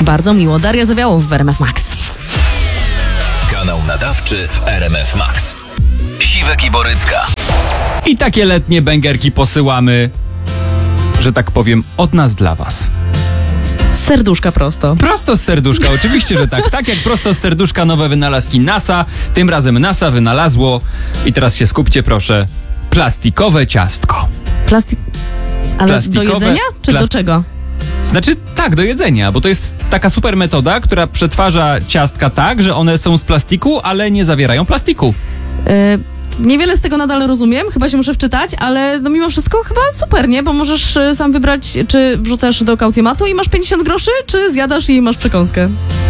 Bardzo miło. Daria Zawiałow w RMF Max. Kanał nadawczy w RMF Max. Siwek i Borycka. I takie letnie bęgerki posyłamy, że tak powiem, od nas dla was. Z serduszka prosto. Prosto z serduszka, oczywiście, że tak. Tak jak prosto z serduszka nowe wynalazki NASA. Tym razem NASA wynalazło, i teraz się skupcie proszę, plastikowe ciastko. Ale Plastikowe, do jedzenia? Czy do czego? Znaczy tak, do jedzenia, bo to jest taka super metoda, która przetwarza ciastka tak, że one są z plastiku, ale nie zawierają plastiku. Niewiele z tego nadal rozumiem, chyba się muszę wczytać, ale no mimo wszystko chyba super, nie? Bo możesz sam wybrać, czy wrzucasz do kaucjomatu i masz 50 groszy, czy zjadasz i masz przekąskę.